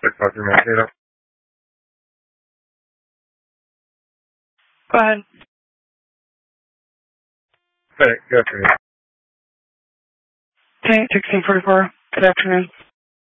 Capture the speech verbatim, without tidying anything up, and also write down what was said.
Doctor Mankato. Go ahead. Hey, good afternoon. Tank sixteen forty-four. Good afternoon.